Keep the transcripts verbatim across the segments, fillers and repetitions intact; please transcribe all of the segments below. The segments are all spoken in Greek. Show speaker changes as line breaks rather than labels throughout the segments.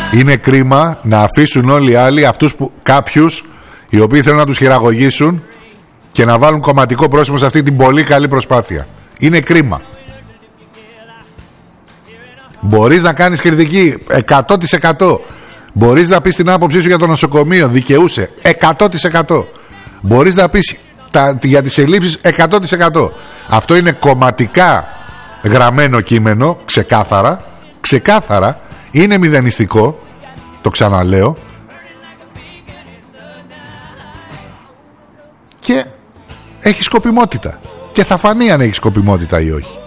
Είναι κρίμα να αφήσουν όλοι οι άλλοι αυτούς που, κάποιους οι οποίοι θέλουν να τους χειραγωγήσουν και να βάλουν κομματικό πρόσημο σε αυτή την πολύ καλή προσπάθεια. Είναι κρίμα. Μπορείς να κάνεις κριτική εκατό τοις εκατό. Μπορείς να πεις την άποψή σου για το νοσοκομείο, δικαιούσε εκατό τοις εκατό. Μπορείς να πεις τα, για τις ελλείψεις εκατό τοις εκατό. Αυτό είναι κομματικά γραμμένο κείμενο, ξεκάθαρα, ξεκάθαρα, είναι μηδενιστικό, το ξαναλέω, και έχει σκοπιμότητα και θα φανεί αν έχει σκοπιμότητα ή όχι.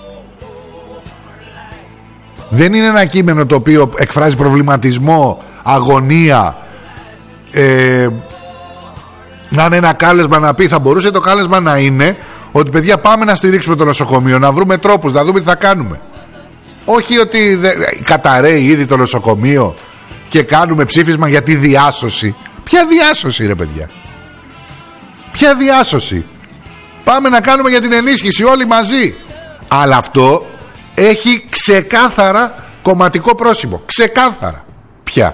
Δεν είναι ένα κείμενο το οποίο εκφράζει προβληματισμό, αγωνία, ε, να είναι ένα κάλεσμα να πει, θα μπορούσε το κάλεσμα να είναι ότι παιδιά πάμε να στηρίξουμε το νοσοκομείο, να βρούμε τρόπους, να δούμε τι θα κάνουμε. Όχι ότι δε, καταραίει ήδη το νοσοκομείο και κάνουμε ψήφισμα για τη διάσωση. Ποια διάσωση ρε παιδιά? Ποια διάσωση? Πάμε να κάνουμε για την ενίσχυση όλοι μαζί. Αλλά αυτό έχει ξεκάθαρα κομματικό πρόσημο. Ξεκάθαρα. Ποια?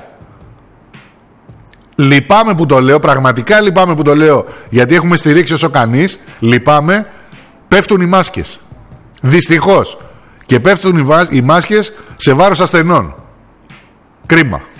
Λυπάμαι που το λέω, πραγματικά λυπάμαι που το λέω, γιατί έχουμε στηρίξει όσο κανείς. Λυπάμαι. Πέφτουν οι μάσκες. Δυστυχώς. Και πέφτουν οι μάσκες σε βάρος ασθενών. Κρίμα.